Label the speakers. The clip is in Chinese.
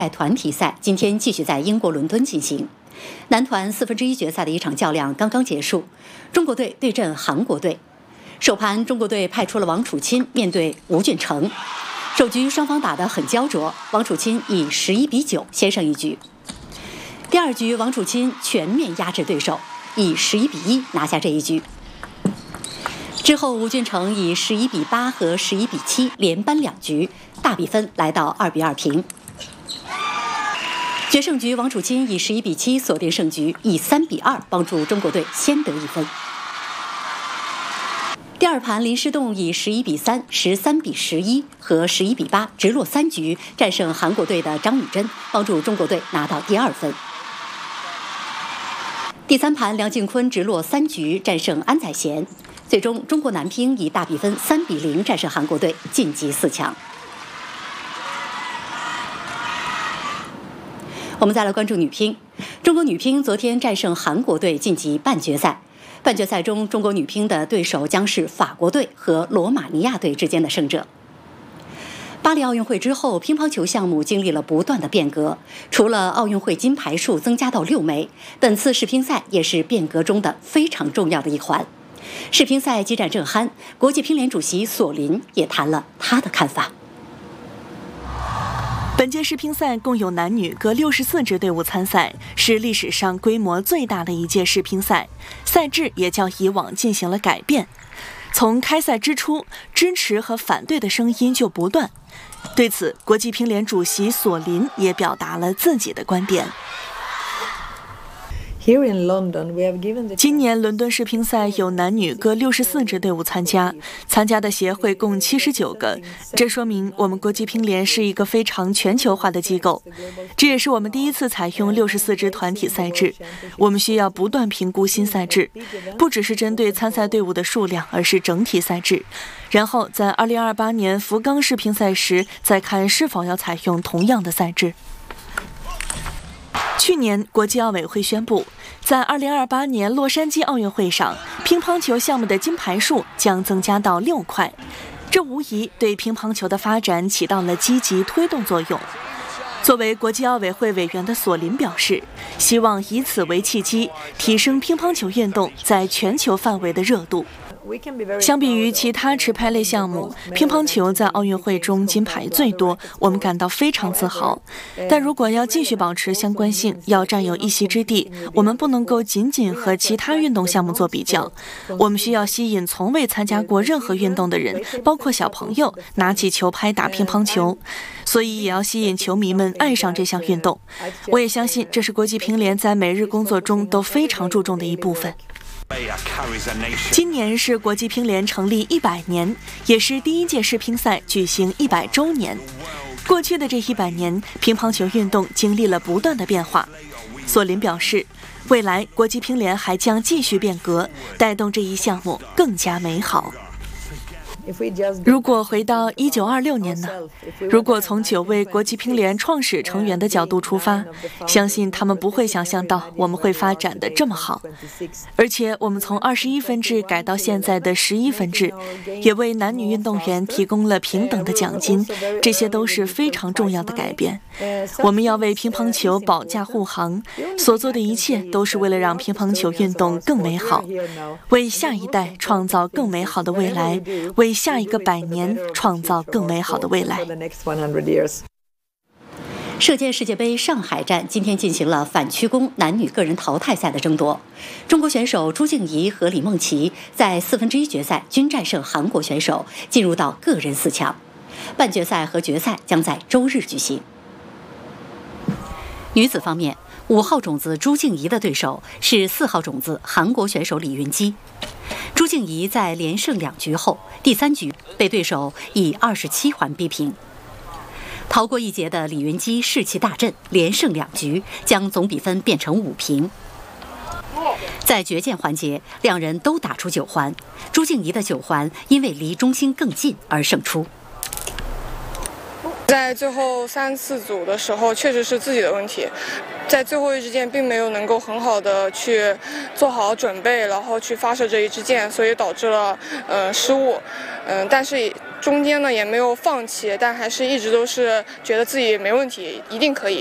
Speaker 1: 团体赛今天继续在英国伦敦进行。男团1/4决赛的一场较量刚刚结束，中国队对阵韩国队。首盘中国队派出了王楚钦面对吴俊成，首局双方打得很焦灼，王楚钦以11-9先胜一局。第二局王楚钦全面压制对手，以11-1拿下这一局。之后吴俊成以11-8和11-7连扳两局，大比分来到2-2平。决胜局王楚钦以11-7锁定胜局，以3-2帮助中国队先得一分。第二盘林诗栋以11-3、13-11和11-8直落3局战胜韩国队的张宇珍，帮助中国队拿到第2分。第三盘梁靖昆直落3局战胜安宰贤，最终中国男乒以大比分3-0战胜韩国队，晋级4强。我们再来关注女乒，中国女乒昨天战胜韩国队晋级半决赛。半决赛中，中国女乒的对手将是法国队和罗马尼亚队之间的胜者。巴黎奥运会之后，乒乓球项目经历了不断的变革，除了奥运会金牌数增加到6枚，本次世乒赛也是变革中的非常重要的一环。世乒赛激战正酣，国际乒联主席索林也谈了他的看法。
Speaker 2: 本届世乒赛共有男女各64支队伍参赛，是历史上规模最大的一届世乒赛，赛制也较以往进行了改变。从开赛之初，支持和反对的声音就不断。对此，国际乒联主席索林也表达了自己的观点。今年伦敦世乒赛有男女各64支队伍参加的协会共79个，这说明我们国际乒联是一个非常全球化的机构。这也是我们第一次采用64支团体赛制。我们需要不断评估新赛制，不只是针对参赛队伍的数量，而是整体赛制。然后在2028年福冈世乒赛时，再看是否要采用同样的赛制。去年，国际奥委会宣布，在2028年洛杉矶奥运会上，乒乓球项目的金牌数将增加到6块，这无疑对乒乓球的发展起到了积极推动作用。作为国际奥委会委员的索林表示，希望以此为契机，提升乒乓球运动在全球范围的热度。相比于其他持拍类项目，乒乓球在奥运会中金牌最多，我们感到非常自豪。但如果要继续保持相关性，要占有一席之地，我们不能够仅仅和其他运动项目做比较。我们需要吸引从未参加过任何运动的人，包括小朋友，拿起球拍打乒乓球。所以也要吸引球迷们爱上这项运动。我也相信这是国际乒联在每日工作中都非常注重的一部分。今年是国际乒联成立100年，也是第一届世乒赛举行100周年。过去的这100年，乒乓球运动经历了不断的变化。索林表示，未来国际乒联还将继续变革，带动这一项目更加美好。如果回到1926年呢？如果从9位国际乒联创始成员的角度出发，相信他们不会想象到我们会发展得这么好。而且我们从21分制改到现在的11分制，也为男女运动员提供了平等的奖金，这些都是非常重要的改变。我们要为乒乓球保驾护航，所做的一切都是为了让乒乓球运动更美好，为下一代创造更美好的未来，为下一个100年创造更美好的未来。
Speaker 1: 射箭世界杯上海站今天进行了反曲弓男女个人淘汰赛的争夺，中国选手朱静怡和李梦琪在1/4决赛均战胜韩国选手，进入到个人4强。半决赛和决赛将在周日举行。女子方面，5号种子朱静怡的对手是4号种子韩国选手李云基。朱静怡在连胜2局后，第3局被对手以27环逼平。逃过一劫的李云基士气大振，连胜2局，将总比分变成5平。在决剑环节，两人都打出9环，朱静怡的9环因为离中心更近而胜出。
Speaker 3: 在最后3、4组的时候，确实是自己的问题，在最后一支箭并没有能够很好的去做好准备，然后去发射这一支箭，所以导致了失误。但是中间呢也没有放弃，但还是一直都是觉得自己没问题，一定可以。